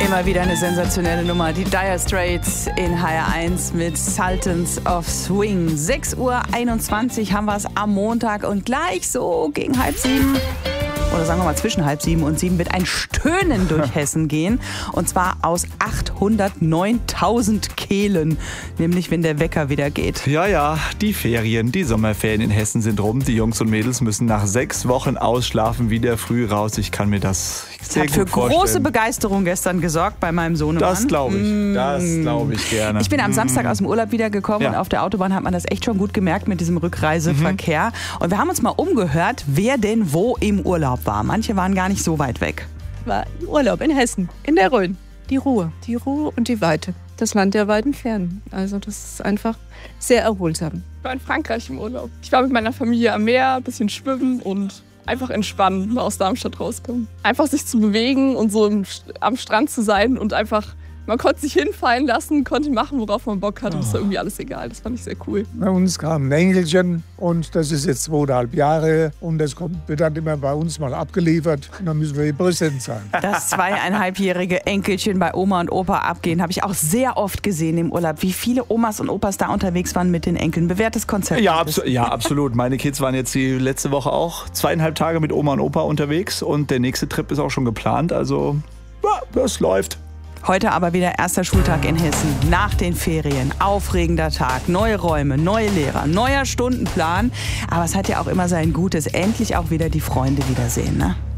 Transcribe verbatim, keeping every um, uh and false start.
Immer wieder eine sensationelle Nummer. Die Dire Straits in H R eins mit Sultans of Swing. sechs Uhr einundzwanzig haben wir es am Montag und gleich so gegen halb sieben. Oder sagen wir mal zwischen halb sieben und sieben wird ein Stöhnen durch Hessen gehen. Und zwar aus achthundertneuntausend Kehlen. Nämlich, wenn der Wecker wieder geht. Ja, ja, die Ferien, die Sommerferien in Hessen sind rum. Die Jungs und Mädels müssen nach sechs Wochen Ausschlafen wieder früh raus. Ich kann mir das sehr gut vorstellen. Das hat für große Begeisterung gestern gesorgt bei meinem Sohnemann. Das glaube ich, mm. das glaube ich gerne. Ich bin am Samstag aus dem Urlaub wiedergekommen ja. und auf der Autobahn hat man das echt schon gut gemerkt mit diesem Rückreiseverkehr. Mhm. Und wir haben uns mal umgehört, wer denn wo im Urlaub war. Manche waren gar nicht so weit weg. War Urlaub in Hessen, in der Rhön. Die Ruhe, die Ruhe und die Weite. Das Land der weiten Fernen. Also das ist einfach sehr erholsam. Ich war in Frankreich im Urlaub. Ich war mit meiner Familie am Meer, ein bisschen schwimmen und einfach entspannen, mal aus Darmstadt rauskommen. Einfach sich zu bewegen und so im, am Strand zu sein und einfach, man konnte sich hinfallen lassen, konnte machen, worauf man Bock hat. Und es war irgendwie alles egal. Das fand ich sehr cool. Bei uns kam ein Enkelchen und das ist jetzt zweieinhalb Jahre und das kommt, wird dann immer bei uns mal abgeliefert und dann müssen wir hier präsent sein. Das zweieinhalbjährige Enkelchen bei Oma und Opa abgehen, habe ich auch sehr oft gesehen im Urlaub. Wie viele Omas und Opas da unterwegs waren mit den Enkeln. Bewährtes Konzept. Ja, abso- ja, absolut. Meine Kids waren jetzt die letzte Woche auch zweieinhalb Tage mit Oma und Opa unterwegs und der nächste Trip ist auch schon geplant. Also, ja, das läuft. Heute aber wieder erster Schultag in Hessen. Nach den Ferien. Aufregender Tag. Neue Räume, neue Lehrer, neuer Stundenplan. Aber es hat ja auch immer sein Gutes. Endlich auch wieder die Freunde wiedersehen, ne?